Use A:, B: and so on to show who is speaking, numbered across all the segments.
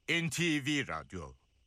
A: NTV Radyo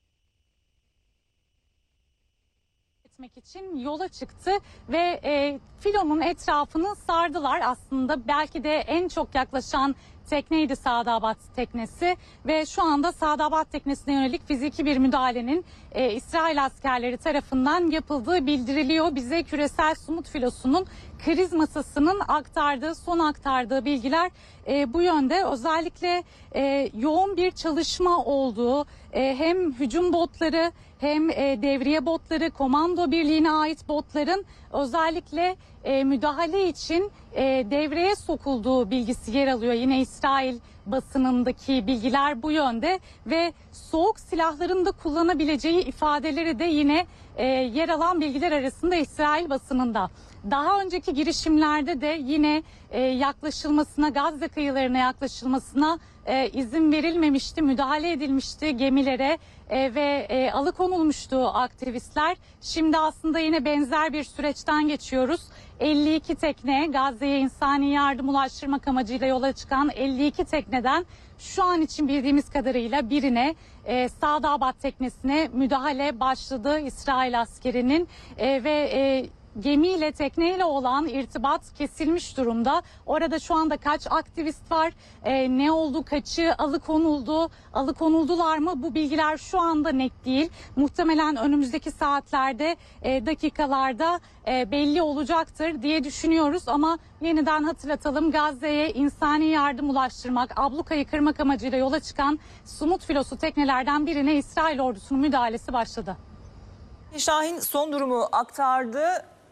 B: etmek için yola çıktı ve filonun etrafını sardılar. Aslında belki de en çok yaklaşan tekneydi Sadabat teknesi ve şu anda Sadabat teknesine yönelik fiziki bir müdahalenin İsrail askerleri tarafından yapıldığı bildiriliyor. Bize küresel sumut filosunun kriz masasının son aktardığı bilgiler bu yönde. Özellikle yoğun bir çalışma olduğu, hem hücum botları hem devriye botları, komando birliğine ait botların özellikle müdahale için devreye sokulduğu bilgisi yer alıyor. Yine İsrail basınındaki bilgiler bu yönde ve soğuk silahların da kullanabileceği ifadeleri de yine yer alan bilgiler arasında İsrail basınında. Daha önceki girişimlerde de yine yaklaşılmasına, Gazze kıyılarına yaklaşılmasına izin verilmemişti, müdahale edilmişti gemilere ve alıkonulmuştu aktivistler. Şimdi aslında yine benzer bir süreçten geçiyoruz. 52 tekne, Gazze'ye insani yardım ulaştırmak amacıyla yola çıkan 52 tekneden şu an için bildiğimiz kadarıyla birine, Sadabat teknesine müdahale başladı İsrail askerinin ve gemiyle, tekneyle olan irtibat kesilmiş durumda. Orada şu anda kaç aktivist var, ne oldu, kaçı alıkonuldular mı? Bu bilgiler şu anda net değil. Muhtemelen önümüzdeki saatlerde, dakikalarda belli olacaktır diye düşünüyoruz. Ama yeniden hatırlatalım, Gazze'ye insani yardım ulaştırmak, ablukayı kırmak amacıyla yola çıkan Sumut filosu teknelerden birine İsrail ordusunun müdahalesi başladı.
C: Şahin son durumu aktardı.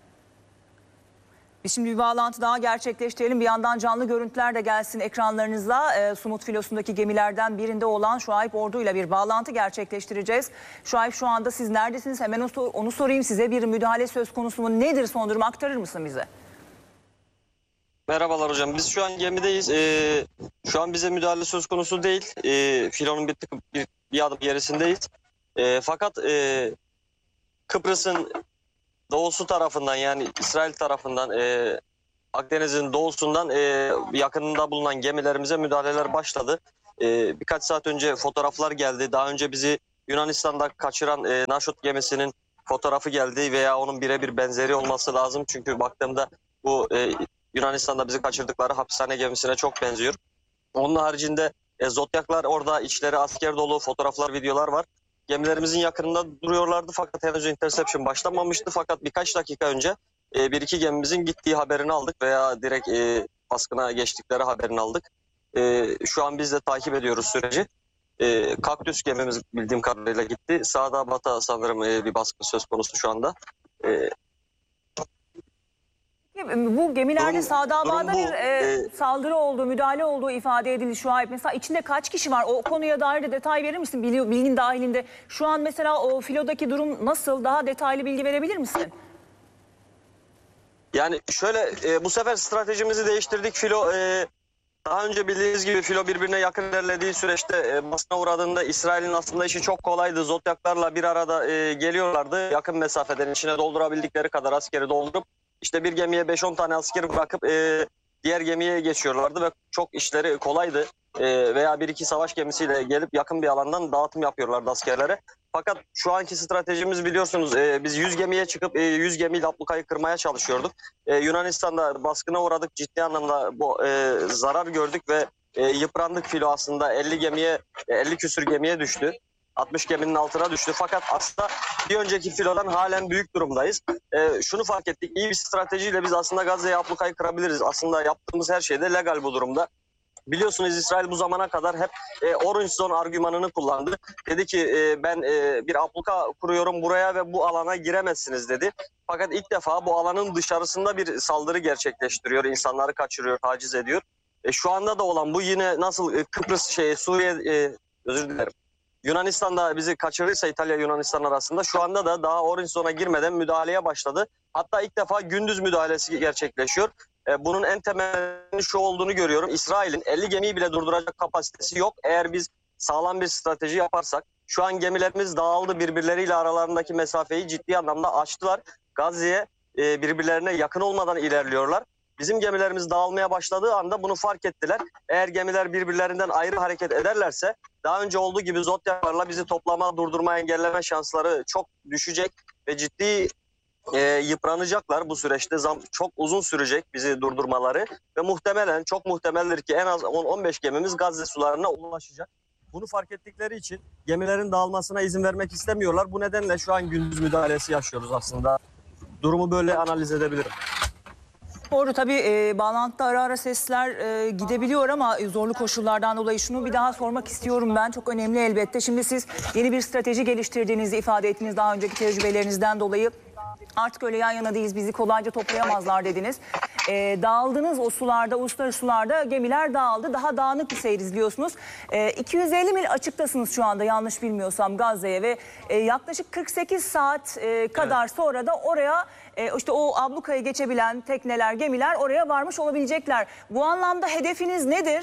C: Biz şimdi bir bağlantı daha gerçekleştirelim. Bir yandan canlı görüntüler de gelsin ekranlarınıza. Sumut filosundaki gemilerden birinde olan Şuayb Ordu ile bir bağlantı gerçekleştireceğiz. Şuayb, şu anda siz neredesiniz? Hemen onu sorayım size. Bir müdahale söz konusu mu? Nedir son durum? Aktarır mısın bize?
D: Merhabalar hocam. Biz şu an gemideyiz. Şu an bize müdahale söz konusu değil. Filonun bir adım gerisindeyiz. Fakat Kıbrıs'ın doğusu tarafından, yani İsrail tarafından, Akdeniz'in doğusundan yakınında bulunan gemilerimize müdahaleler başladı. Birkaç saat önce fotoğraflar geldi. Daha önce bizi Yunanistan'da kaçıran Naşot gemisinin fotoğrafı geldi veya onun birebir benzeri olması lazım. Çünkü baktığımda bu Yunanistan'da bizi kaçırdıkları hapishane gemisine çok benziyor. Onun haricinde Zodyaklar orada, içleri asker dolu, fotoğraflar, videolar var. Gemilerimizin yakınında duruyorlardı fakat henüz interception başlamamıştı. Fakat birkaç dakika önce bir iki gemimizin gittiği haberini aldık veya direkt baskına geçtikleri haberini aldık. Şu an biz de takip ediyoruz süreci. Kaktüs gemimiz bildiğim kadarıyla gitti. Sadabat'a sanırım bir baskın söz konusu şu anda.
C: Bu gemilerde Sadabat'ta bir saldırı olduğu, müdahale olduğu ifade edildi Şuayb. Mesela içinde kaç kişi var? O konuya dair de detay verir misin? Bilgin dahilinde. Şu an mesela o filodaki durum nasıl? Daha detaylı bilgi verebilir misin?
D: Yani şöyle, bu sefer stratejimizi değiştirdik. Filo daha önce bildiğiniz gibi filo birbirine yakın ilerlediği süreçte baskına uğradığında İsrail'in aslında işi çok kolaydı. Zodyaklarla bir arada geliyorlardı. Yakın mesafeden içine doldurabildikleri kadar askeri doldurup İşte bir gemiye 5-10 tane asker bırakıp diğer gemiye geçiyorlardı ve çok işleri kolaydı. Veya bir iki savaş gemisiyle gelip yakın bir alandan dağıtım yapıyorlardı askerlere. Fakat şu anki stratejimiz, biliyorsunuz, biz 100 gemiye çıkıp 100 gemiyle ablukayı kırmaya çalışıyorduk. Yunanistan'da baskına uğradık, ciddi anlamda bu zarar gördük ve yıprandık. Filo aslında 50 küsür gemiye düştü. 60 geminin altına düştü. Fakat aslında bir önceki filodan halen büyük durumdayız. Şunu fark ettik. İyi bir stratejiyle biz aslında Gazze'ye ablukayı kırabiliriz. Aslında yaptığımız her şey de legal bu durumda. Biliyorsunuz İsrail bu zamana kadar hep Orange Zone argümanını kullandı. Dedi ki ben bir abluka kuruyorum buraya ve bu alana giremezsiniz dedi. Fakat ilk defa bu alanın dışarısında bir saldırı gerçekleştiriyor. İnsanları kaçırıyor, taciz ediyor. Şu anda da olan bu, yine nasıl Kıbrıs Suriye özür dilerim. Yunanistan'da bizi kaçırırsa İtalya-Yunanistan arasında, şu anda da daha Orange Zone'a girmeden müdahaleye başladı. Hatta ilk defa gündüz müdahalesi gerçekleşiyor. Bunun en temelinin şu olduğunu görüyorum. İsrail'in 50 gemiyi bile durduracak kapasitesi yok. Eğer biz sağlam bir strateji yaparsak, şu an gemilerimiz dağıldı, birbirleriyle aralarındaki mesafeyi ciddi anlamda aştılar. Gazze'ye birbirlerine yakın olmadan ilerliyorlar. Bizim gemilerimiz dağılmaya başladığı anda bunu fark ettiler. Eğer gemiler birbirlerinden ayrı hareket ederlerse daha önce olduğu gibi zodyaklarla bizi toplama, durdurma, engelleme şansları çok düşecek ve ciddi yıpranacaklar bu süreçte. Çok uzun sürecek bizi durdurmaları ve muhtemelen, çok muhtemeldir ki en az 10-15 gemimiz Gazze sularına ulaşacak. Bunu fark ettikleri için gemilerin dağılmasına izin vermek istemiyorlar. Bu nedenle şu an gündüz müdahalesi yaşıyoruz aslında. Durumu böyle analiz edebilirim.
C: Doğru, tabii bağlantıda ara ara sesler gidebiliyor ama zorlu koşullardan dolayı şunu bir daha sormak istiyorum ben. Çok önemli elbette. Şimdi siz yeni bir strateji geliştirdiğinizi ifade ettiniz daha önceki tecrübelerinizden dolayı. Artık öyle yan yana değiliz, bizi kolayca toplayamazlar dediniz. Dağıldınız o sularda, uluslararası sularda gemiler dağıldı. Daha dağınık bir seyir izliyorsunuz. 250 mil açıktasınız şu anda yanlış bilmiyorsam Gazze'ye ve yaklaşık 48 saat kadar sonra da oraya işte o ablukayı geçebilen tekneler, gemiler oraya varmış olabilecekler. Bu anlamda hedefiniz nedir?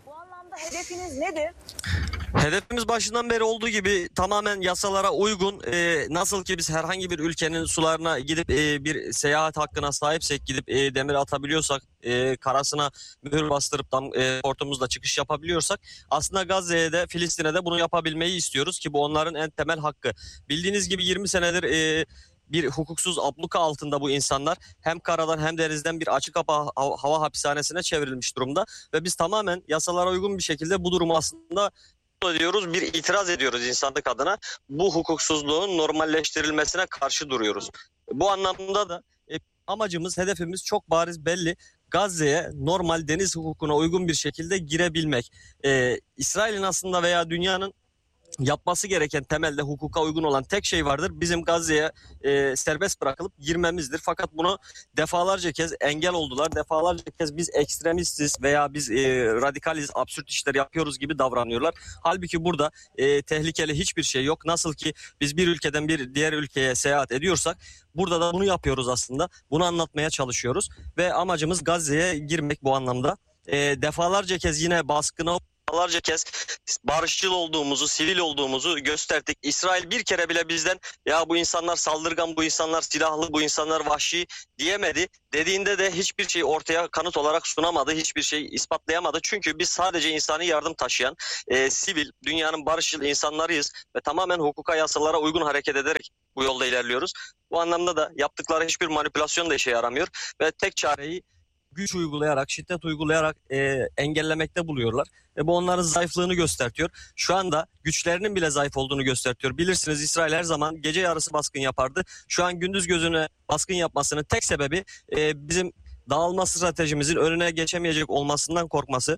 D: Hedefimiz başından beri olduğu gibi tamamen yasalara uygun, nasıl ki biz herhangi bir ülkenin sularına gidip bir seyahat hakkına sahipsek, gidip demir atabiliyorsak, karasına mühür bastırıp portumuzla çıkış yapabiliyorsak, aslında Gazze'ye de Filistin'e de bunu yapabilmeyi istiyoruz ki bu onların en temel hakkı. Bildiğiniz gibi 20 senedir bir hukuksuz abluka altında bu insanlar, hem karadan hem denizden bir açık hava hapishanesine çevrilmiş durumda ve biz tamamen yasalara uygun bir şekilde bu durumu aslında diyoruz, bir itiraz ediyoruz insanlık adına. Bu hukuksuzluğun normalleştirilmesine karşı duruyoruz. Bu anlamda da amacımız, hedefimiz çok bariz, belli. Gazze'ye normal deniz hukukuna uygun bir şekilde girebilmek. İsrail'in aslında veya dünyanın yapması gereken, temelde hukuka uygun olan tek şey vardır. Bizim Gazze'ye serbest bırakılıp girmemizdir. Fakat bunu defalarca kez engel oldular. Defalarca kez biz ekstremistiz veya biz radikaliz, absürt işler yapıyoruz gibi davranıyorlar. Halbuki burada tehlikeli hiçbir şey yok. Nasıl ki biz bir ülkeden bir diğer ülkeye seyahat ediyorsak, burada da bunu yapıyoruz aslında. Bunu anlatmaya çalışıyoruz ve amacımız Gazze'ye girmek bu anlamda. Defalarca kez yine baskına, defalarca kez barışçıl olduğumuzu, sivil olduğumuzu gösterdik. İsrail bir kere bile bizden ya bu insanlar saldırgan, bu insanlar silahlı, bu insanlar vahşi diyemedi. Dediğinde de hiçbir şey ortaya kanıt olarak sunamadı, hiçbir şey ispatlayamadı. Çünkü biz sadece insani yardım taşıyan, sivil, dünyanın barışçıl insanlarıyız ve tamamen hukuka, yasalara uygun hareket ederek bu yolda ilerliyoruz. Bu anlamda da yaptıkları hiçbir manipülasyon da işe yaramıyor ve tek çareyi güç uygulayarak, şiddet uygulayarak engellemekte buluyorlar. Bu onların zayıflığını gösteriyor. Şu anda güçlerinin bile zayıf olduğunu gösteriyor. Bilirsiniz, İsrail her zaman gece yarısı baskın yapardı. Şu an gündüz gözüne baskın yapmasının tek sebebi bizim dağılma stratejimizin önüne geçemeyecek olmasından korkması.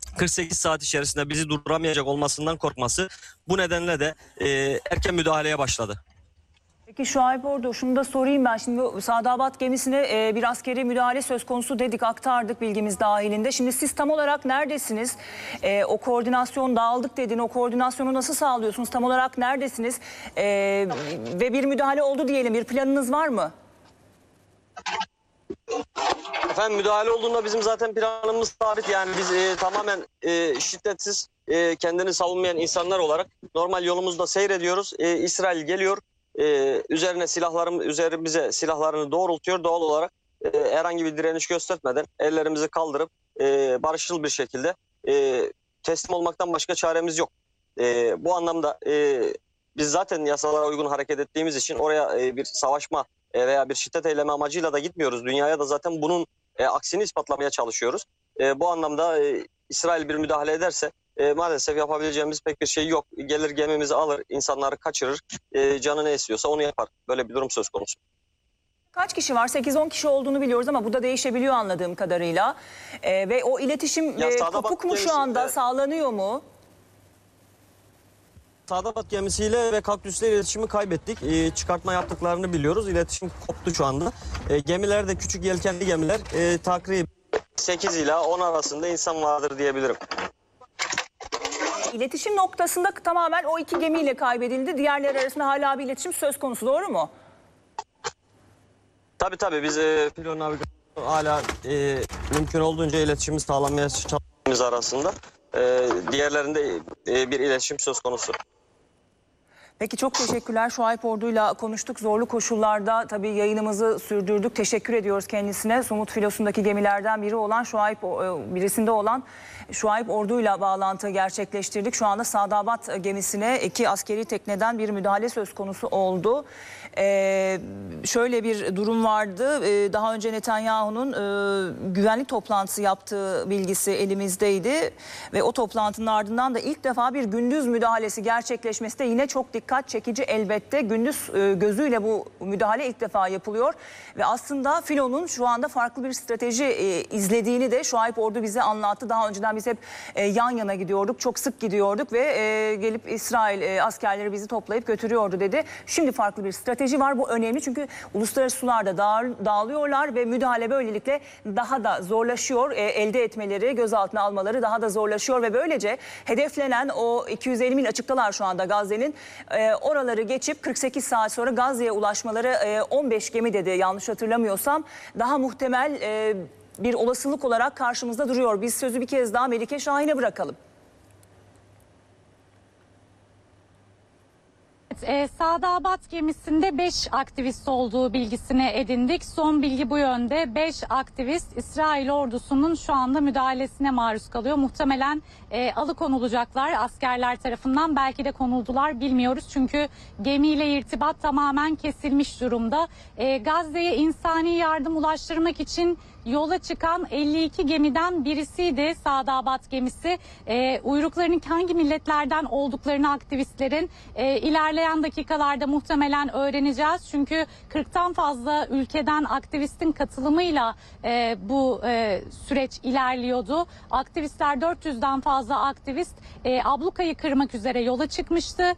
D: 48 saat içerisinde bizi durduramayacak olmasından korkması. Bu nedenle de erken müdahaleye başladı.
C: Peki Şuayb Ordu, şunu da sorayım ben. Şimdi Sadabat gemisine bir askeri müdahale söz konusu dedik, aktardık bilgimiz dahilinde. Şimdi siz tam olarak neredesiniz? O koordinasyon, dağıldık dedin, o koordinasyonu nasıl sağlıyorsunuz? Tam olarak neredesiniz? Ve bir müdahale oldu diyelim, bir planınız var mı?
D: Efendim, müdahale olduğunda bizim zaten planımız sabit. Yani biz tamamen şiddetsiz, kendini savunmayan insanlar olarak normal yolumuzda seyrediyoruz. İsrail geliyor. Üzerimize silahlarını doğrultuyor. Doğal olarak herhangi bir direniş göstermeden ellerimizi kaldırıp barışçıl bir şekilde teslim olmaktan başka çaremiz yok. Bu anlamda biz zaten yasalara uygun hareket ettiğimiz için oraya bir savaşma veya bir şiddet eylemi amacıyla da gitmiyoruz. Dünyaya da zaten bunun aksini ispatlamaya çalışıyoruz. Bu anlamda İsrail bir müdahale ederse maalesef yapabileceğimiz pek bir şey yok. Gelir gemimizi alır, insanları kaçırır, canı ne istiyorsa onu yapar. Böyle bir durum söz konusu.
C: Kaç kişi var? 8-10 kişi olduğunu biliyoruz ama bu da değişebiliyor anladığım kadarıyla. Ve o iletişim kopuk mu şu anda? Evet. Sağlanıyor mu?
D: Sadabat gemisiyle ve Kaktüs'le iletişimi kaybettik. Çıkartma yaptıklarını biliyoruz. İletişim koptu şu anda. Gemiler de küçük yelkenli gemiler. Takriben 8 ila 10 arasında insan vardır diyebilirim.
C: İletişim noktasında tamamen o iki gemiyle kaybedildi. Diğerleri arasında hala bir iletişim söz konusu, doğru mu?
D: Tabii biz pilot navigasyon hala mümkün olduğunca iletişimi sağlamaya çalışmamız arasında. Diğerlerinde bir iletişim söz konusu.
C: Peki çok teşekkürler. Şuayb Ordu'yla konuştuk. Zorlu koşullarda tabii yayınımızı sürdürdük. Teşekkür ediyoruz kendisine. Sumut filosundaki gemilerden birisinde olan Şuayb Ordu'yla bağlantı gerçekleştirdik. Şu anda Sadabat gemisine 2 askeri tekneden bir müdahale söz konusu oldu. Şöyle bir durum vardı. Daha önce Netanyahu'nun güvenlik toplantısı yaptığı bilgisi elimizdeydi. Ve o toplantının ardından da ilk defa bir gündüz müdahalesi gerçekleşmesi de yine çok dikkat çekici elbette. Gündüz gözüyle bu müdahale ilk defa yapılıyor. Ve aslında filonun şu anda farklı bir strateji izlediğini de Şuayb Ordu bize anlattı. Daha önceden biz hep yan yana gidiyorduk. Çok sık gidiyorduk ve gelip İsrail askerleri bizi toplayıp götürüyordu dedi. Şimdi farklı bir strateji var. Bu önemli çünkü uluslararası sularda dağılıyorlar ve müdahale böylelikle daha da zorlaşıyor. Elde etmeleri, gözaltına almaları daha da zorlaşıyor ve böylece hedeflenen o 250 mil açıktalar şu anda Gazze'nin. Oraları geçip 48 saat sonra Gazze'ye ulaşmaları 15 gemi dedi yanlış hatırlamıyorsam. Daha muhtemel bir olasılık olarak karşımızda duruyor. Biz sözü bir kez daha Melike Şahin'e bırakalım.
B: Sadabat gemisinde 5 aktivist olduğu bilgisini edindik. Son bilgi bu yönde. 5 aktivist İsrail ordusunun şu anda müdahalesine maruz kalıyor. Muhtemelen alıkonulacaklar askerler tarafından. Belki de konuldular, bilmiyoruz. Çünkü gemiyle irtibat tamamen kesilmiş durumda. Gazze'ye insani yardım ulaştırmak için yola çıkan 52 gemiden birisiydi Sadabat gemisi. Uyruklarının hangi milletlerden olduklarını aktivistlerin ilerleyen dakikalarda muhtemelen öğreneceğiz. Çünkü 40'tan fazla ülkeden aktivistin katılımıyla bu süreç ilerliyordu. Aktivistler 400'den fazla aktivist ablukayı kırmak üzere yola çıkmıştı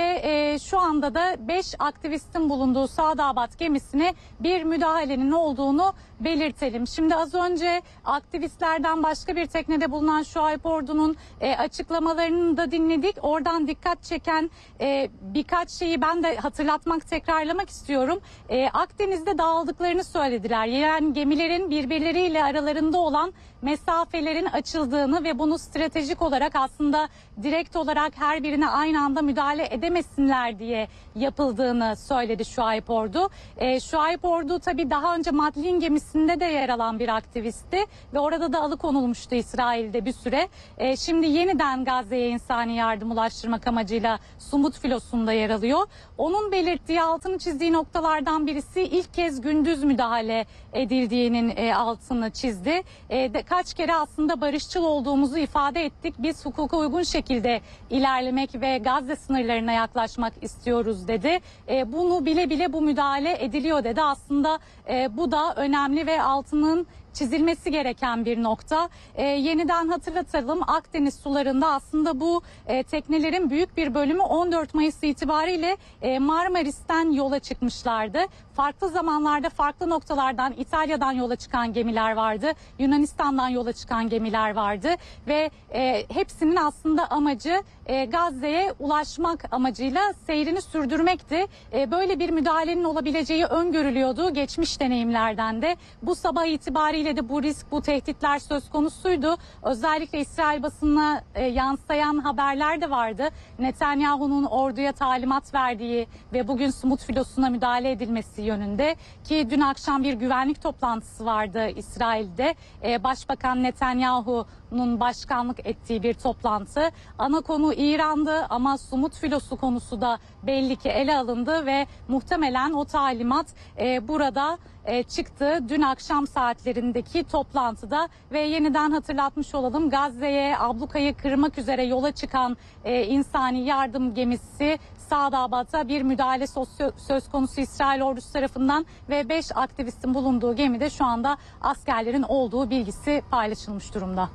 B: ve şu anda da 5 aktivistin bulunduğu Sadabat gemisine bir müdahalenin olduğunu belirtelim. Şimdi az önce aktivistlerden başka bir teknede bulunan Şuayb Ordu'nun açıklamalarını da dinledik. Oradan dikkat çeken birkaç şeyi ben de hatırlatmak, tekrarlamak istiyorum. Akdeniz'de dağıldıklarını söylediler. Yani gemilerin birbirleriyle aralarında olan mesafelerin açıldığını ve bunu stratejik olarak aslında direkt olarak her birine aynı anda müdahale edemesinler diye yapıldığını söyledi Şuayb Ordu. Şuayb Ordu tabii daha önce Madlin gemisinde de yer alan bir aktivistti ve orada da alıkonulmuştu İsrail'de bir süre. Şimdi yeniden Gazze'ye insani yardım ulaştırmak amacıyla Sumut filosunda yer alıyor. Onun belirttiği, altını çizdiği noktalardan birisi ilk kez gündüz müdahale edildiğinin altını çizdi. Kaç kere aslında barışçıl olduğumuzu ifade ettik. Biz hukuka uygun şekilde ilerlemek ve Gazze sınırlarına yaklaşmak istiyoruz dedi. Bunu bile bile bu müdahale ediliyor dedi. Aslında bu da önemli ve altının çizilmesi gereken bir nokta. Yeniden hatırlatalım, Akdeniz sularında aslında bu teknelerin büyük bir bölümü 14 Mayıs itibariyle Marmaris'ten yola çıkmışlardı. Farklı zamanlarda farklı noktalardan, İtalya'dan yola çıkan gemiler vardı. Yunanistan'dan yola çıkan gemiler vardı ve hepsinin aslında amacı Gazze'ye ulaşmak amacıyla seyrini sürdürmekti. Böyle bir müdahalenin olabileceği öngörülüyordu geçmiş deneyimlerden de. Bu sabah itibariyle de bu risk, bu tehditler söz konusuydu. Özellikle İsrail basınına yansıyan haberler de vardı. Netanyahu'nun orduya talimat verdiği ve bugün Sumut filosuna müdahale edilmesi yönünde, ki dün akşam bir güvenlik toplantısı vardı İsrail'de. Başbakan Netanyahu'nun başkanlık ettiği bir toplantı. Ana konu İran'dı ama Sumut filosu konusu da belli ki ele alındı ve muhtemelen o talimat burada çıktı dün akşam saatlerindeki toplantıda. Ve yeniden hatırlatmış olalım, Gazze'ye ablukayı kırmak üzere yola çıkan insani yardım gemisi Sadabat'a bir müdahale söz konusu İsrail ordusu tarafından ve 5 aktivistin bulunduğu gemide şu anda askerlerin olduğu bilgisi paylaşılmış durumda.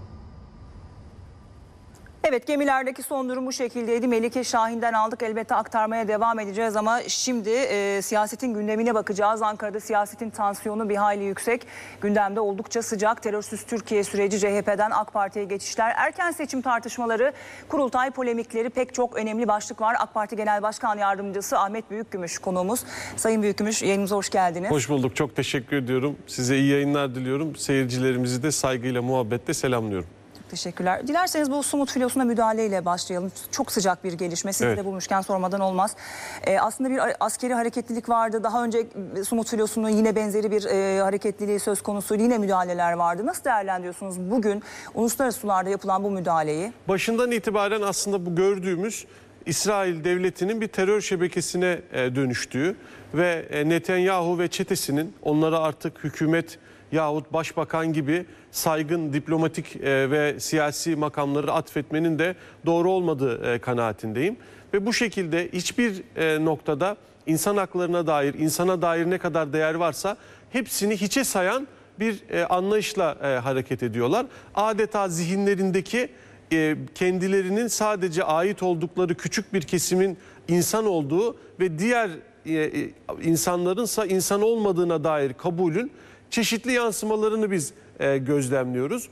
C: Evet, gemilerdeki son durum bu şekildeydi. Melike Şahin'den aldık. Elbette aktarmaya devam edeceğiz ama şimdi siyasetin gündemine bakacağız. Ankara'da siyasetin tansiyonu bir hayli yüksek. Gündemde oldukça sıcak. Terörsüz Türkiye süreci, CHP'den AK Parti'ye geçişler, erken seçim tartışmaları, kurultay polemikleri, pek çok önemli başlık var. AK Parti Genel Başkan Yardımcısı Ahmet Büyükgümüş konuğumuz. Sayın Büyükgümüş, yayınımıza hoş geldiniz.
A: Hoş bulduk. Çok teşekkür ediyorum. Size iyi yayınlar diliyorum. Seyircilerimizi de saygıyla, muhabbetle selamlıyorum.
C: Teşekkürler. Dilerseniz bu Sumut filosuna müdahaleyle başlayalım. Çok sıcak bir gelişme. Sizi de bulmuşken sormadan olmaz. Aslında bir askeri hareketlilik vardı. Daha önce Sumut filosunun yine benzeri bir hareketliliği söz konusu. Yine müdahaleler vardı. Nasıl değerlendiriyorsunuz bugün uluslararası sularda yapılan bu müdahaleyi?
A: Başından itibaren aslında bu gördüğümüz İsrail devletinin bir terör şebekesine dönüştüğü ve Netanyahu ve çetesinin onlara artık hükümet yahut başbakan gibi saygın diplomatik ve siyasi makamları atfetmenin de doğru olmadığı kanaatindeyim. Ve bu şekilde hiçbir noktada insan haklarına dair, insana dair ne kadar değer varsa hepsini hiçe sayan bir anlayışla hareket ediyorlar. Adeta zihinlerindeki kendilerinin sadece ait oldukları küçük bir kesimin insan olduğu ve diğer insanlarınsa insan olmadığına dair kabulün çeşitli yansımalarını biz gözlemliyoruz.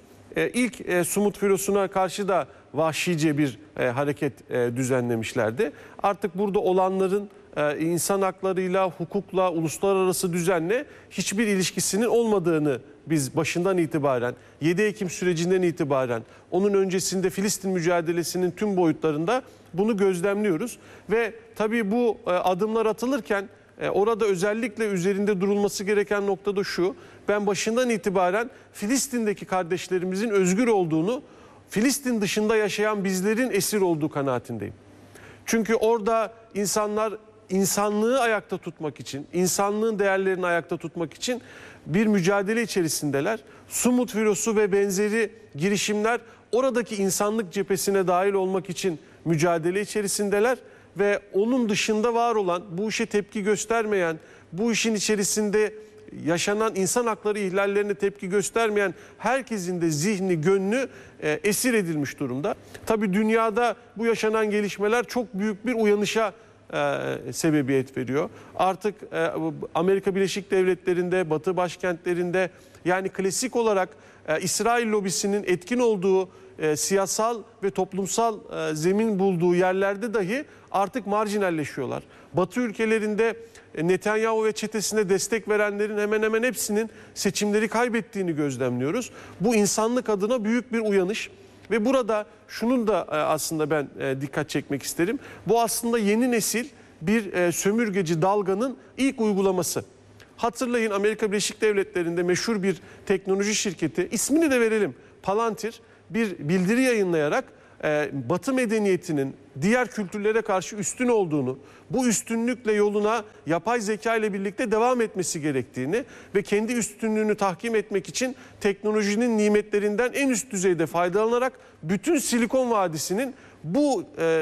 A: İlk Sumut filosuna karşı da vahşice bir hareket düzenlemişlerdi. Artık burada olanların insan haklarıyla, hukukla, uluslararası düzenle hiçbir ilişkisinin olmadığını biz başından itibaren, 7 Ekim sürecinden itibaren, onun öncesinde Filistin mücadelesinin tüm boyutlarında bunu gözlemliyoruz. Ve tabii bu adımlar atılırken orada özellikle üzerinde durulması gereken nokta da şu: ben başından itibaren Filistin'deki kardeşlerimizin özgür olduğunu, Filistin dışında yaşayan bizlerin esir olduğu kanaatindeyim. Çünkü orada insanlar insanlığı ayakta tutmak için, insanlığın değerlerini ayakta tutmak için bir mücadele içerisindeler. Sumut filosu ve benzeri girişimler oradaki insanlık cephesine dahil olmak için mücadele içerisindeler. Ve onun dışında var olan, bu işe tepki göstermeyen, bu işin içerisinde yaşanan insan hakları ihlallerine tepki göstermeyen herkesin de zihni, gönlü esir edilmiş durumda. Tabii dünyada bu yaşanan gelişmeler çok büyük bir uyanışa sebebiyet veriyor. Artık Amerika Birleşik Devletleri'nde, Batı başkentlerinde, yani klasik olarak İsrail lobisinin etkin olduğu siyasal ve toplumsal zemin bulduğu yerlerde dahi artık marjinalleşiyorlar. Batı ülkelerinde Netanyahu ve çetesine destek verenlerin hemen hemen hepsinin seçimleri kaybettiğini gözlemliyoruz. Bu insanlık adına büyük bir uyanış. Ve burada şunun da aslında ben dikkat çekmek isterim. Bu aslında yeni nesil bir sömürgeci dalganın ilk uygulaması. Hatırlayın, Amerika Birleşik Devletleri'nde meşhur bir teknoloji şirketi, ismini de verelim, Palantir, bir bildiri yayınlayarak Batı medeniyetinin diğer kültürlere karşı üstün olduğunu, bu üstünlükle yoluna yapay zeka ile birlikte devam etmesi gerektiğini ve kendi üstünlüğünü tahkim etmek için teknolojinin nimetlerinden en üst düzeyde faydalanarak bütün Silikon Vadisi'nin bu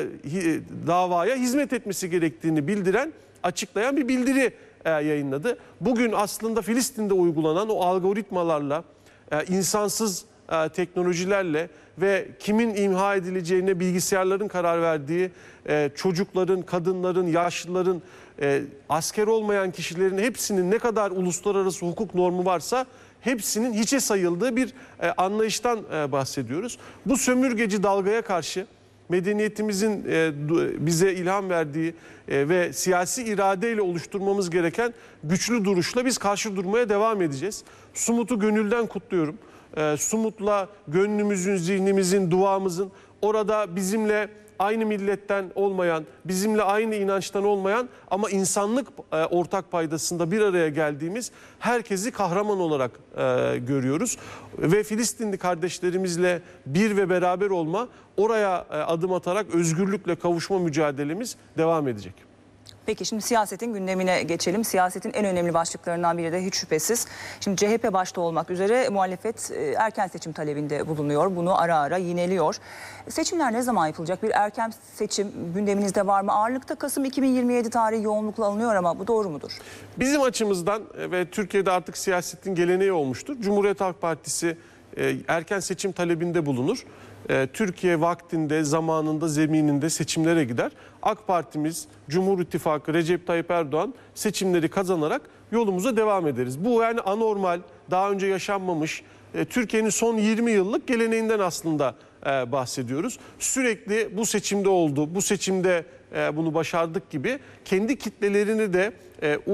A: davaya hizmet etmesi gerektiğini bildiren, açıklayan bir bildiri yayınladı. Bugün aslında Filistin'de uygulanan o algoritmalarla, insansız teknolojilerle ve kimin imha edileceğine bilgisayarların karar verdiği, çocukların, kadınların, yaşlıların, asker olmayan kişilerin hepsinin ne kadar uluslararası hukuk normu varsa hepsinin hiçe sayıldığı bir anlayıştan bahsediyoruz. Bu sömürgeci dalgaya karşı medeniyetimizin bize ilham verdiği ve siyasi iradeyle oluşturmamız gereken güçlü duruşla biz karşı durmaya devam edeceğiz. Sumut'u gönülden kutluyorum. Sumut'la gönlümüzün, zihnimizin, duamızın, orada bizimle aynı milletten olmayan, bizimle aynı inançtan olmayan ama insanlık ortak paydasında bir araya geldiğimiz herkesi kahraman olarak görüyoruz. Ve Filistinli kardeşlerimizle bir ve beraber olma, oraya adım atarak özgürlükle kavuşma mücadelemiz devam edecek.
C: Peki şimdi siyasetin gündemine geçelim. Siyasetin en önemli başlıklarından biri de hiç şüphesiz, şimdi CHP başta olmak üzere muhalefet erken seçim talebinde bulunuyor. Bunu ara ara yineliyor. Seçimler ne zaman yapılacak? Bir erken seçim gündeminizde var mı? Ağırlıkta Kasım 2027 tarihi yoğunlukla alınıyor ama bu doğru mudur?
A: Bizim açımızdan ve Türkiye'de artık siyasetin geleneği olmuştur. Cumhuriyet Halk Partisi erken seçim talebinde bulunur. Türkiye vaktinde, zamanında, zemininde seçimlere gider. AK Partimiz, Cumhur İttifakı, Recep Tayyip Erdoğan seçimleri kazanarak yolumuza devam ederiz. Bu yani anormal, daha önce yaşanmamış, Türkiye'nin son 20 yıllık geleneğinden aslında bahsediyoruz. Sürekli bu seçimde oldu, bu seçimde bunu başardık gibi kendi kitlelerini de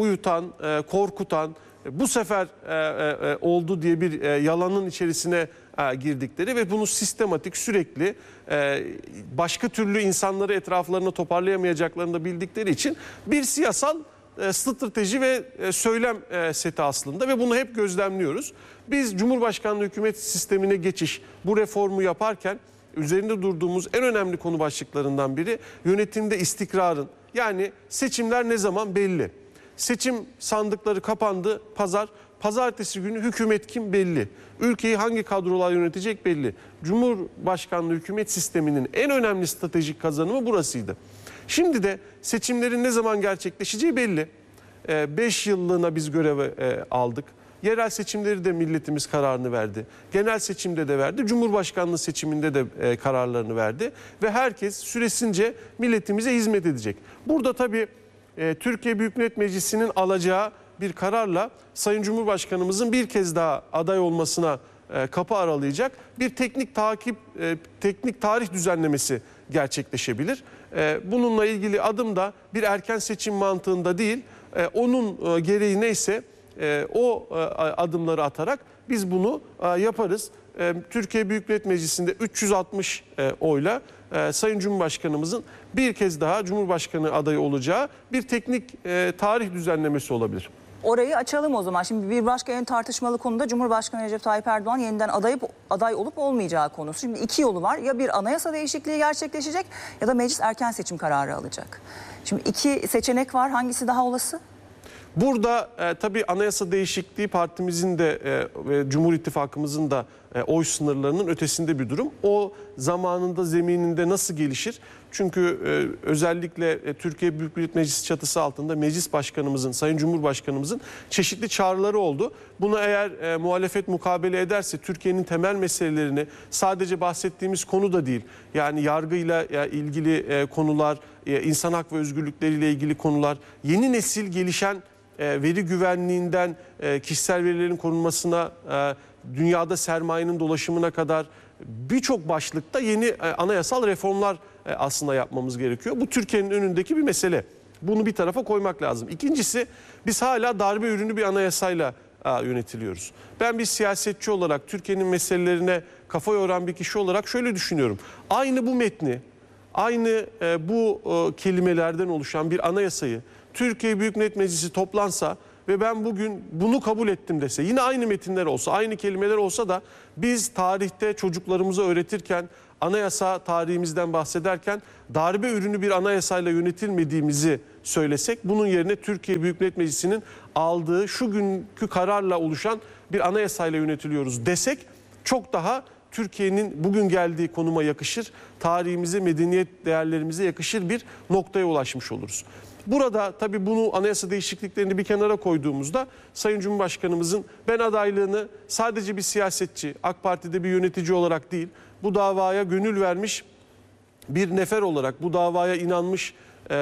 A: uyutan, korkutan, bu sefer oldu diye bir yalanın içerisine girdikleri ve bunu sistematik sürekli başka türlü insanları etraflarına toparlayamayacaklarını da bildikleri için bir siyasal strateji ve söylem seti aslında ve bunu hep gözlemliyoruz. Biz Cumhurbaşkanlığı hükümet sistemine geçiş, bu reformu yaparken üzerinde durduğumuz en önemli konu başlıklarından biri yönetimde istikrarın, yani seçimler ne zaman belli. Seçim sandıkları kapandı, pazartesi günü hükümet kim belli. Ülkeyi hangi kadrolar yönetecek belli. Cumhurbaşkanlığı hükümet sisteminin en önemli stratejik kazanımı burasıydı. Şimdi de seçimlerin ne zaman gerçekleşeceği belli. 5 yıllığına biz görevi aldık. Yerel seçimleri de milletimiz kararını verdi. Genel seçimde de verdi. Cumhurbaşkanlığı seçiminde de kararlarını verdi. Ve herkes süresince milletimize hizmet edecek. Burada tabii Türkiye Büyük Millet Meclisi'nin alacağı bir kararla Sayın Cumhurbaşkanımızın bir kez daha aday olmasına kapı aralayacak bir teknik tarih düzenlemesi gerçekleşebilir. Bununla ilgili adım da bir erken seçim mantığında değil, onun gereği neyse o adımları atarak biz bunu yaparız. Türkiye Büyük Millet Meclisi'nde 360 oyla Sayın Cumhurbaşkanımızın bir kez daha Cumhurbaşkanı adayı olacağı bir teknik tarih düzenlemesi olabilir.
C: Orayı açalım o zaman. Şimdi bir başka en tartışmalı konuda Cumhurbaşkanı Recep Tayyip Erdoğan yeniden aday olup olmayacağı konusu. Şimdi iki yolu var. Ya bir anayasa değişikliği gerçekleşecek ya da meclis erken seçim kararı alacak. Şimdi iki seçenek var. Hangisi daha olası?
A: Burada tabii anayasa değişikliği partimizin de ve Cumhur İttifakımızın da oy sınırlarının ötesinde bir durum. O zamanında, zemininde nasıl gelişir? Çünkü özellikle Türkiye Büyük Millet Meclisi çatısı altında Meclis Başkanımızın, Sayın Cumhurbaşkanımızın çeşitli çağrıları oldu. Buna eğer muhalefet mukabele ederse Türkiye'nin temel meselelerini, sadece bahsettiğimiz konu da değil, yani yargıyla ilgili konular, insan hak ve özgürlükleriyle ilgili konular, yeni nesil gelişen veri güvenliğinden kişisel verilerin korunmasına, dünyada sermayenin dolaşımına kadar birçok başlıkta yeni anayasal reformlar aslında yapmamız gerekiyor. Bu Türkiye'nin önündeki bir mesele. Bunu bir tarafa koymak lazım. İkincisi, biz hala darbe ürünü bir anayasayla yönetiliyoruz. Ben bir siyasetçi olarak, Türkiye'nin meselelerine kafa yoran bir kişi olarak şöyle düşünüyorum. Aynı bu metni, aynı bu kelimelerden oluşan bir anayasayı Türkiye Büyük Millet Meclisi toplansa ve ben bugün bunu kabul ettim dese, yine aynı metinler olsa, aynı kelimeler olsa da biz tarihte çocuklarımıza öğretirken, anayasa tarihimizden bahsederken darbe ürünü bir anayasayla yönetilmediğimizi söylesek, bunun yerine Türkiye Büyük Millet Meclisi'nin aldığı şu günkü kararla oluşan bir anayasayla yönetiliyoruz desek, çok daha Türkiye'nin bugün geldiği konuma yakışır, tarihimize, medeniyet değerlerimize yakışır bir noktaya ulaşmış oluruz. Burada tabii bunu, anayasa değişikliklerini bir kenara koyduğumuzda Sayın Cumhurbaşkanımızın ben adaylığını sadece bir siyasetçi, AK Parti'de bir yönetici olarak değil, bu davaya gönül vermiş bir nefer olarak, bu davaya inanmış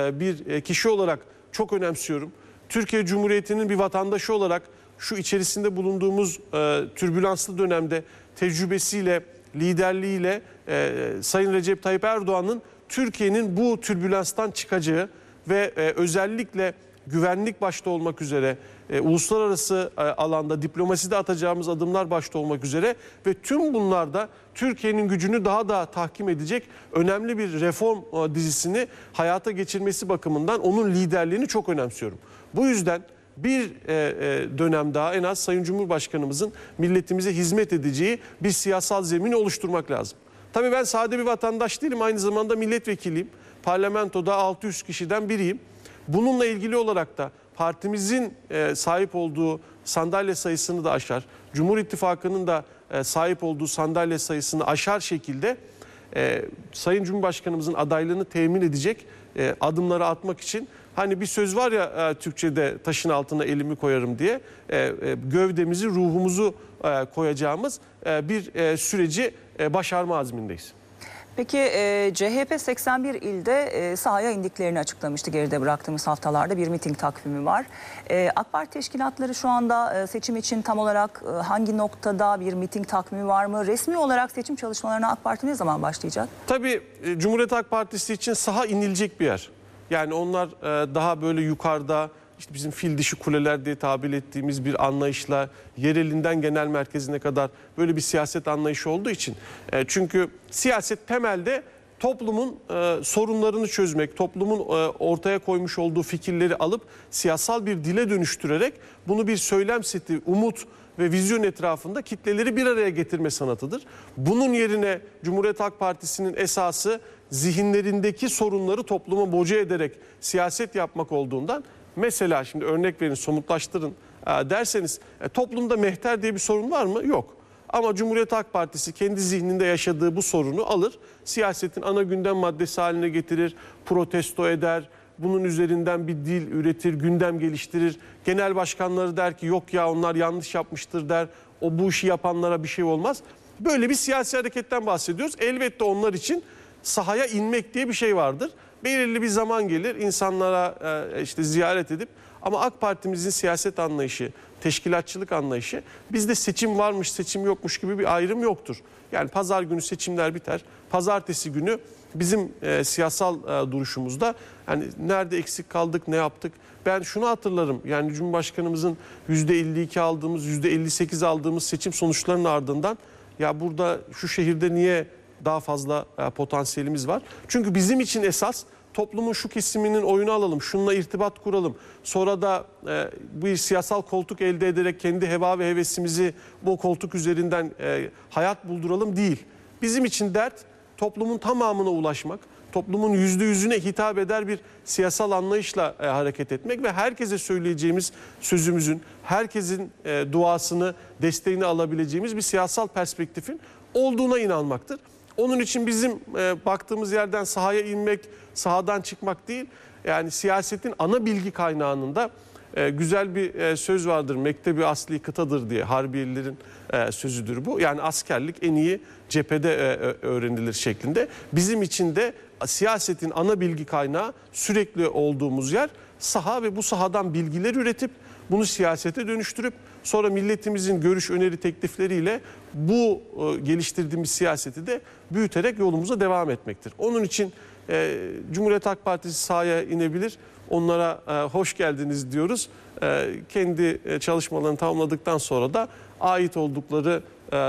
A: bir kişi olarak çok önemsiyorum. Türkiye Cumhuriyeti'nin bir vatandaşı olarak şu içerisinde bulunduğumuz türbülanslı dönemde tecrübesiyle, liderliğiyle Sayın Recep Tayyip Erdoğan'ın Türkiye'nin bu türbülanstan çıkacağı ve özellikle güvenlik başta olmak üzere uluslararası alanda diplomaside atacağımız adımlar başta olmak üzere ve tüm bunlarda Türkiye'nin gücünü daha da tahkim edecek önemli bir reform dizisini hayata geçirmesi bakımından onun liderliğini çok önemsiyorum. Bu yüzden bir dönem daha en az Sayın Cumhurbaşkanımızın milletimize hizmet edeceği bir siyasal zemini oluşturmak lazım. Tabii ben sade bir vatandaş değilim, aynı zamanda milletvekiliyim. Parlamentoda 600 kişiden biriyim. Bununla ilgili olarak da partimizin sahip olduğu sandalye sayısını da aşar, Cumhur İttifakı'nın da sahip olduğu sandalye sayısını aşar şekilde Sayın Cumhurbaşkanımızın adaylığını temin edecek adımları atmak için, hani bir söz var ya Türkçe'de, taşın altına elimi koyarım diye, gövdemizi, ruhumuzu koyacağımız bir süreci başarma azmindeyiz.
C: Peki CHP 81 ilde sahaya indiklerini açıklamıştı geride bıraktığımız haftalarda. Bir miting takvimi var. AK Parti teşkilatları şu anda seçim için tam olarak hangi noktada, bir miting takvimi var mı? Resmi olarak seçim çalışmalarına AK Parti ne zaman başlayacak?
A: Tabii Cumhuriyet Halk Partisi için saha inilecek bir yer. Yani onlar daha böyle yukarıda, işte bizim fil dişi kuleler diye tabir ettiğimiz bir anlayışla yerelinden genel merkezine kadar böyle bir siyaset anlayışı olduğu için. Çünkü siyaset temelde toplumun sorunlarını çözmek, toplumun ortaya koymuş olduğu fikirleri alıp siyasal bir dile dönüştürerek bunu bir söylem seti, umut ve vizyon etrafında kitleleri bir araya getirme sanatıdır. Bunun yerine Cumhuriyet Halk Partisi'nin esası zihinlerindeki sorunları topluma boca ederek siyaset yapmak olduğundan, mesela şimdi örnek verin, somutlaştırın derseniz toplumda mehter diye bir sorun var mı? Yok. Ama Cumhuriyet Halk Partisi kendi zihninde yaşadığı bu sorunu alır, siyasetin ana gündem maddesi haline getirir, protesto eder, bunun üzerinden bir dil üretir, gündem geliştirir. Genel başkanları der ki yok ya onlar yanlış yapmıştır der, o bu işi yapanlara bir şey olmaz. Böyle bir siyasi hareketten bahsediyoruz. Elbette onlar için sahaya inmek diye bir şey vardır. Belirli bir zaman gelir insanlara işte ziyaret edip, ama AK Parti'mizin siyaset anlayışı, teşkilatçılık anlayışı, bizde seçim varmış seçim yokmuş gibi bir ayrım yoktur. Yani pazar günü seçimler biter, pazartesi günü bizim siyasal duruşumuzda hani nerede eksik kaldık, ne yaptık. Ben şunu hatırlarım, yani Cumhurbaşkanımızın %52 aldığımız, %58 aldığımız seçim sonuçlarının ardından ya burada şu şehirde niye daha fazla potansiyelimiz var? Çünkü bizim için esas toplumun şu kesiminin oyunu alalım, şununla irtibat kuralım. Sonra da bir siyasal koltuk elde ederek kendi heva ve hevesimizi bu koltuk üzerinden hayat bulduralım değil. Bizim için dert toplumun tamamına ulaşmak, toplumun %100'üne hitap eder bir siyasal anlayışla hareket etmek ve herkese söyleyeceğimiz sözümüzün, herkesin duasını, desteğini alabileceğimiz bir siyasal perspektifin olduğuna inanmaktır. Onun için bizim baktığımız yerden sahaya inmek, sahadan çıkmak değil, yani siyasetin ana bilgi kaynağının da güzel bir söz vardır. Mektebi asli kıtadır diye, Harbiyelilerin sözüdür bu. Yani askerlik en iyi cephede öğrenilir şeklinde. Bizim için de siyasetin ana bilgi kaynağı, sürekli olduğumuz yer saha ve bu sahadan bilgiler üretip bunu siyasete dönüştürüp sonra milletimizin görüş, öneri, teklifleriyle bu geliştirdiğimiz siyaseti de büyüterek yolumuza devam etmektir. Onun için Cumhuriyet Halk Partisi sahaya inebilir. Onlara hoş geldiniz diyoruz. Kendi çalışmalarını tamamladıktan sonra da ait oldukları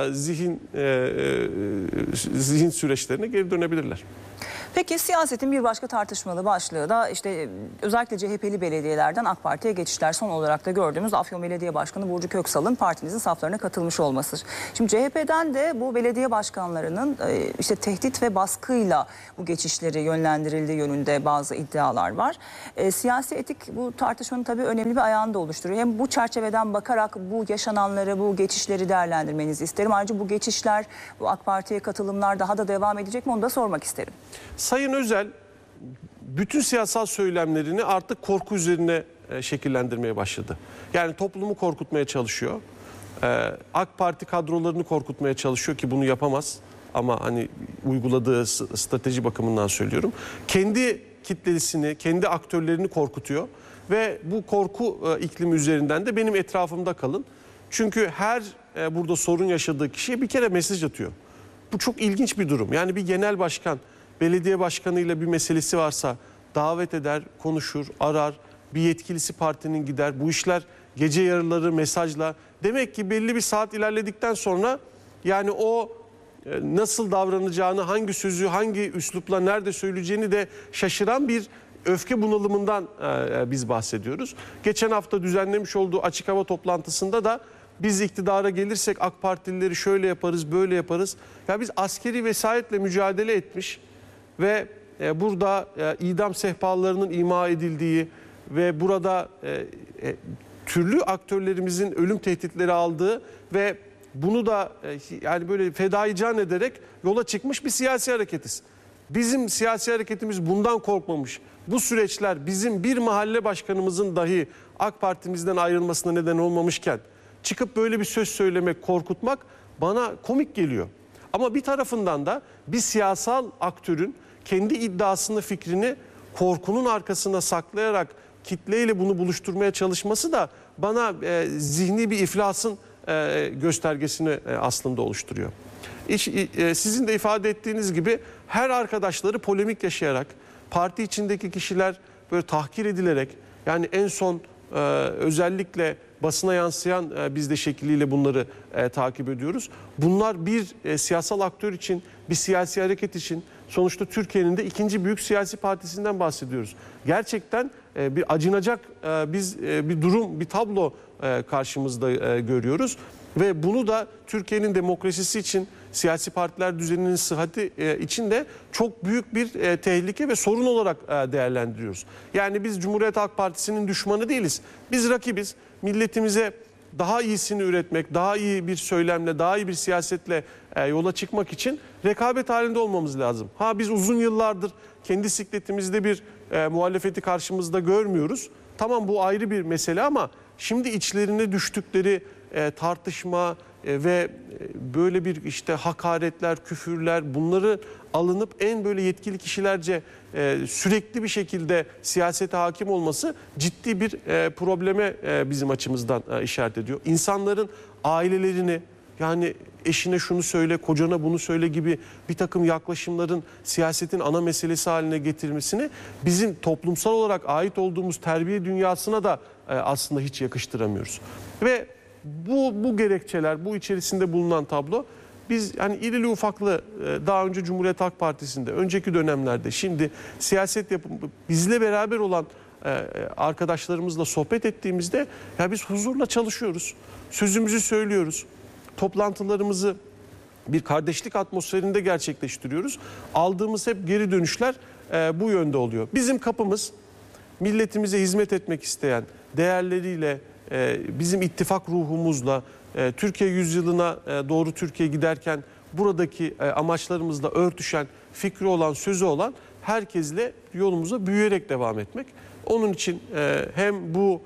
A: zihin süreçlerine geri dönebilirler.
C: Peki siyasetin bir başka tartışmalı başlığı da işte özellikle CHP'li belediyelerden AK Parti'ye geçişler. Son olarak da gördüğümüz Afyon Belediye Başkanı Burcu Köksal'ın partinizin saflarına katılmış olması. Şimdi CHP'den de bu belediye başkanlarının işte tehdit ve baskıyla bu geçişleri yönlendirildiği yönünde bazı iddialar var. Siyasi etik bu tartışmanın tabii önemli bir ayağını da oluşturuyor. Hem bu çerçeveden bakarak bu yaşananları, bu geçişleri değerlendirmenizi isterim. Ayrıca bu geçişler, bu AK Parti'ye katılımlar daha da devam edecek mi onu da sormak isterim.
A: Sayın Özel bütün siyasal söylemlerini artık korku üzerine şekillendirmeye başladı. Yani toplumu korkutmaya çalışıyor. AK Parti kadrolarını korkutmaya çalışıyor ki bunu yapamaz. Ama hani uyguladığı strateji bakımından söylüyorum. Kendi kitlesini, kendi aktörlerini korkutuyor. Ve bu korku iklimi üzerinden de benim etrafımda kalın. Çünkü her burada sorun yaşadığı kişiye bir kere mesaj atıyor. Bu çok ilginç bir durum. Yani bir genel başkan belediye başkanıyla bir meselesi varsa davet eder, konuşur, arar, bir yetkilisi partinin gider. Bu işler gece yarıları mesajla. Demek ki belli bir saat ilerledikten sonra yani o nasıl davranacağını, hangi sözü, hangi üslupla nerede söyleyeceğini de şaşıran bir öfke bunalımından biz bahsediyoruz. Geçen hafta düzenlemiş olduğu açık hava toplantısında da biz iktidara gelirsek AK Partilileri şöyle yaparız, böyle yaparız. Ya biz askeri vesayetle mücadele etmiş ve burada idam sehpalarının ima edildiği ve burada türlü aktörlerimizin ölüm tehditleri aldığı ve bunu da yani böyle fedai can ederek yola çıkmış bir siyasi hareketiz. Bizim siyasi hareketimiz bundan korkmamış. Bu süreçler bizim bir mahalle başkanımızın dahi AK Parti'mizden ayrılmasına neden olmamışken çıkıp böyle bir söz söylemek, korkutmak bana komik geliyor. Ama bir tarafından da bir siyasal aktörün kendi iddiasını, fikrini korkunun arkasına saklayarak kitleyle bunu buluşturmaya çalışması da bana zihni bir iflasın göstergesini aslında oluşturuyor. Sizin de ifade ettiğiniz gibi her arkadaşları polemik yaşayarak, parti içindeki kişiler böyle tahkir edilerek, yani en son özellikle basına yansıyan biz de şekliyle bunları takip ediyoruz. Bunlar bir siyasal aktör için, bir siyasi hareket için, sonuçta Türkiye'nin de ikinci büyük siyasi partisinden bahsediyoruz. Gerçekten bir acınacak bir durum, bir tablo karşımızda görüyoruz. Ve bunu da Türkiye'nin demokrasisi için, siyasi partiler düzeninin sıhhati için de çok büyük bir tehlike ve sorun olarak değerlendiriyoruz. Yani biz Cumhuriyet Halk Partisi'nin düşmanı değiliz. Biz rakibiz. Milletimize daha iyisini üretmek, daha iyi bir söylemle, daha iyi bir siyasetle yola çıkmak için rekabet halinde olmamız lazım. Biz uzun yıllardır kendi sikletimizde bir muhalefeti karşımızda görmüyoruz. Tamam, bu ayrı bir mesele ama şimdi içlerine düştükleri tartışma ve böyle bir işte hakaretler, küfürler, bunları alınıp en böyle yetkili kişilerce sürekli bir şekilde siyasete hakim olması ciddi bir probleme bizim açımızdan işaret ediyor. İnsanların ailelerini, yani eşine şunu söyle, kocana bunu söyle gibi bir takım yaklaşımların siyasetin ana meselesi haline getirilmesini bizim toplumsal olarak ait olduğumuz terbiye dünyasına da aslında hiç yakıştıramıyoruz. Ve bu gerekçeler, bu içerisinde bulunan tablo, biz hani irili ufaklı daha önce Cumhuriyet Halk Partisi'nde, önceki dönemlerde, şimdi siyaset yapıp bizle beraber olan arkadaşlarımızla sohbet ettiğimizde ya biz huzurla çalışıyoruz, sözümüzü söylüyoruz, toplantılarımızı bir kardeşlik atmosferinde gerçekleştiriyoruz. Aldığımız hep geri dönüşler bu yönde oluyor. Bizim kapımız milletimize hizmet etmek isteyen, değerleriyle, bizim ittifak ruhumuzla, Türkiye yüzyılına doğru Türkiye giderken buradaki amaçlarımızla örtüşen, fikri olan, sözü olan herkesle yolumuza büyüyerek devam etmek. Onun için hem bu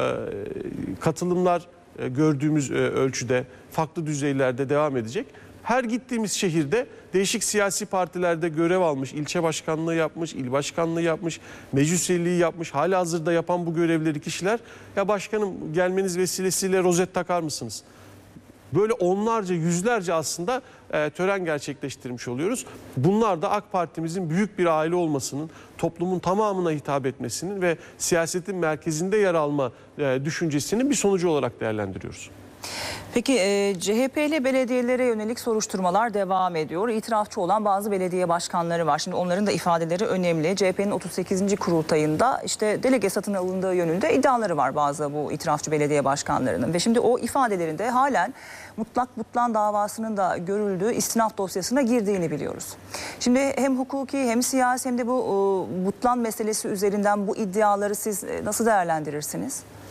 A: katılımlar gördüğümüz ölçüde farklı düzeylerde devam edecek. Her gittiğimiz şehirde değişik siyasi partilerde görev almış, ilçe başkanlığı yapmış, il başkanlığı yapmış, meclis üyeliği yapmış, halihazırda yapan bu görevleri kişiler, ya başkanım gelmeniz vesilesiyle rozet takar mısınız? Böyle onlarca, yüzlerce aslında tören gerçekleştirmiş oluyoruz. Bunlar da AK Parti'mizin büyük bir aile olmasının, toplumun tamamına hitap etmesinin ve siyasetin merkezinde yer alma düşüncesinin bir sonucu olarak değerlendiriyoruz.
C: Peki CHP'li belediyelere yönelik soruşturmalar devam ediyor. İtirafçı olan bazı belediye başkanları var. Şimdi onların da ifadeleri önemli. CHP'nin 38. kurultayında işte delege satın alındığı yönünde iddiaları var bazı bu itirafçı belediye başkanlarının. Ve şimdi o ifadelerinde halen mutlak butlan davasının da görüldüğü istinaf dosyasına girdiğini biliyoruz. Şimdi hem hukuki hem siyasi hem de bu butlan meselesi üzerinden bu iddiaları siz nasıl değerlendirirsiniz?